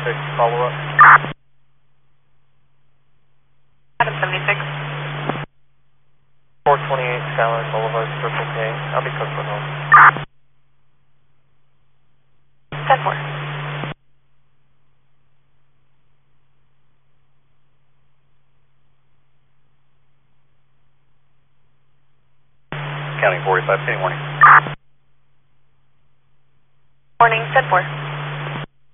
follow up. Adam 76. 428 Skyline Boulevard, Circle K. I'll be close for home. 10-4. Counting 45, any morning. Morning, 10-4.